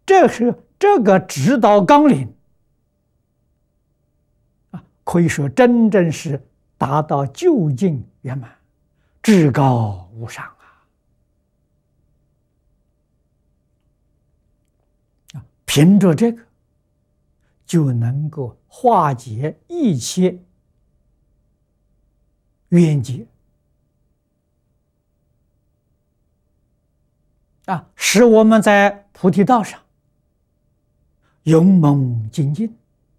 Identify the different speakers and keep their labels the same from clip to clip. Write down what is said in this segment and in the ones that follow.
Speaker 1: 这个指导纲领可以说真正是达到究竟圆满，至高无上凭着这个，就能够化解一切冤结使我们在菩提道上勇猛精进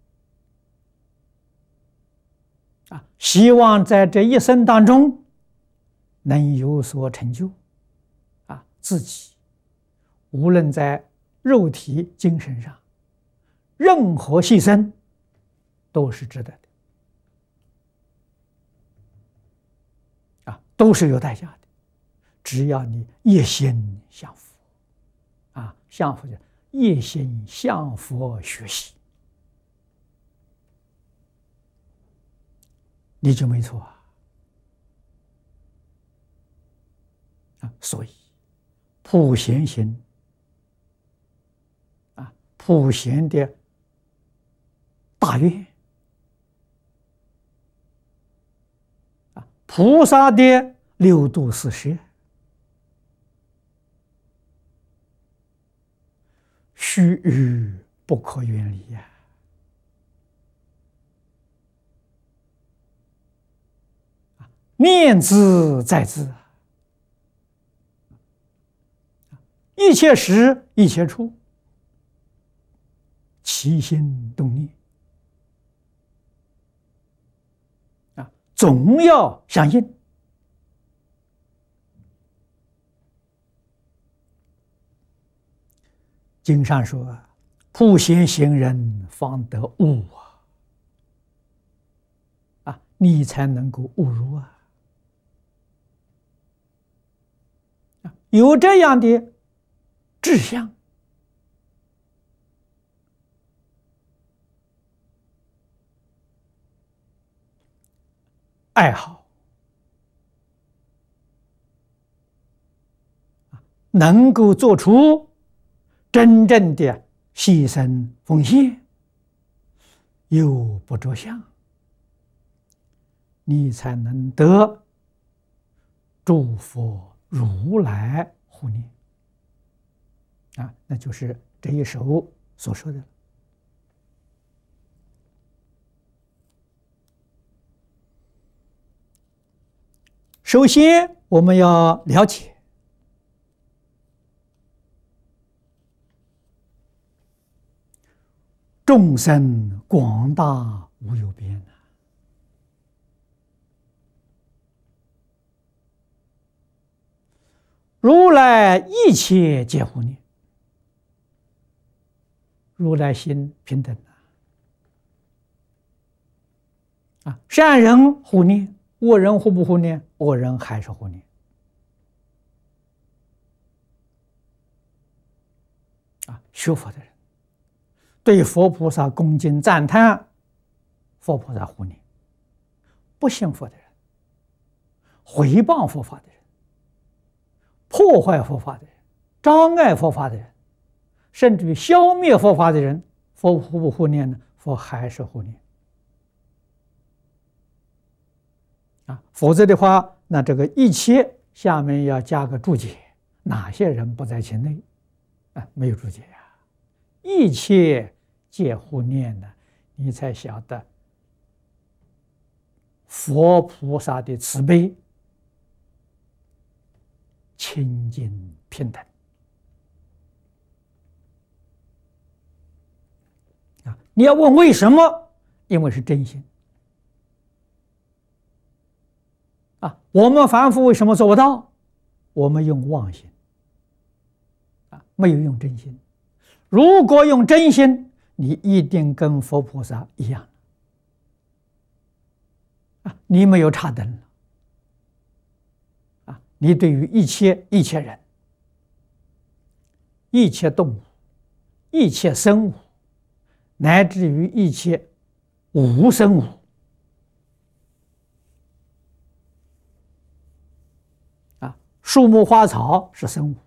Speaker 1: 希望在这一生当中能有所成就自己无论在肉体、精神上，任何牺牲都是值得的都是有代价的。只要你一心向佛向佛一心向佛学习，你就没错所以普贤行普贤的大愿菩萨的六度四摄，须臾不可远离念兹在兹，一切时一切处，起心动念总要相应。经上说，普贤行人方得悟你才能够悟入有这样的志向，爱好，能够做出真正的牺牲奉献，又不着相，你才能得诸佛如来护念那就是这一首所说的。首先我们要了解众生广大无有边如来一切皆护念，如来心平等善人护念，恶人护不护念？恶人还是护念学佛的人对佛菩萨恭敬赞叹，佛菩萨护念；不信佛的人、毁谤佛法的人、破坏佛法的人、障碍佛法的人，甚至于消灭佛法的人，佛护不护念呢？佛还是护念否则的话，那这个一切下面要加个注解，哪些人不在其内没有注解一切皆护念呢，你才晓得佛菩萨的慈悲、清净平等你要问为什么？因为是真心我们凡夫为什么做不到？我们用妄心没有用真心。如果用真心，你一定跟佛菩萨一样你没有差等了你对于一切人、一切动物、一切生物，乃至于一切无生物树木花草是生物，